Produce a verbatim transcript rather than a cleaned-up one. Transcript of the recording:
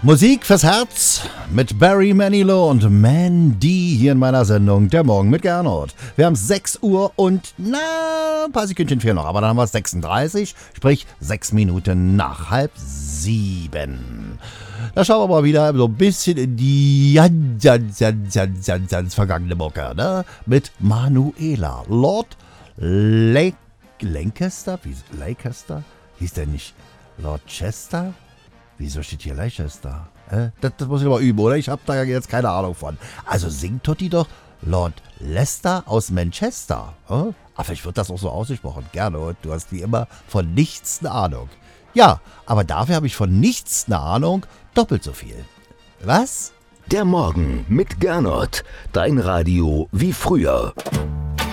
Musik fürs Herz mit Barry Manilow und Mandy hier in meiner Sendung Der Morgen mit Gernot. Wir haben sechs Uhr und na, ein paar Sekündchen fehlen noch, aber dann haben wir es sechsunddreißig, sprich sechs Minuten nach halb sieben. Da schauen wir mal wieder so ein bisschen in die ganz, ganz, ganz, ganz, ganz, ganz vergangene Mucke, ne? Mit Manuela. Lord Lake, Lancaster? Wie Lancaster? Hieß der nicht Lord Chester? Wieso steht hier Leicester? Äh, das, das muss ich mal üben, oder? Ich habe da jetzt keine Ahnung von. Also singt Totti doch Lord Lester aus Manchester. Äh? Aber vielleicht wird das auch so ausgesprochen. Gerne, du hast wie immer von nichts eine Ahnung. Ja, aber dafür habe ich von nichts eine Ahnung, doppelt so viel. Was? Der Morgen mit Gernot. Dein Radio wie früher.